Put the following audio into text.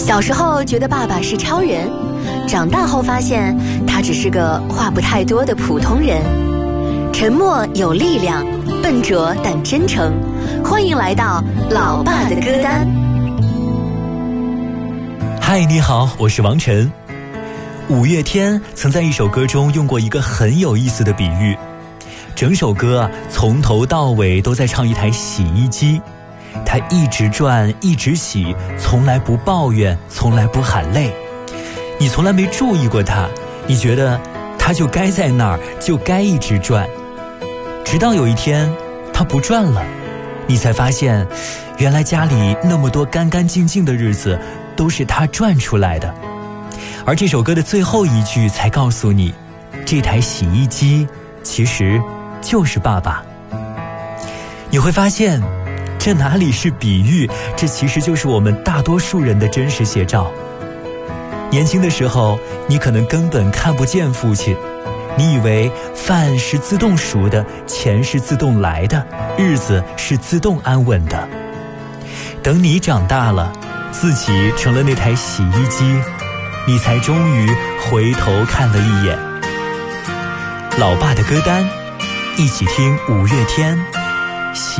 小时候觉得爸爸是超人，长大后发现他只是个话不太多的普通人。沉默有力量，笨拙但真诚。欢迎来到老爸的歌单。 嗨，你好，我是王晨。五月天曾在一首歌中用过一个很有意思的比喻，整首歌从头到尾都在唱一台洗衣机，它一直转一直洗，从来不抱怨，从来不喊累。你从来没注意过它，你觉得它就该在那儿，就该一直转。直到有一天它不转了，你才发现原来家里那么多干干净净的日子都是它转出来的。而这首歌的最后一句才告诉你，这台洗衣机其实就是爸爸。你会发现这哪里是比喻，这其实就是我们大多数人的真实写照。年轻的时候你可能根本看不见父亲，你以为饭是自动熟的，钱是自动来的，日子是自动安稳的。等你长大了，自己成了那台洗衣机，你才终于回头看了一眼。老爸的歌单，一起听五月天。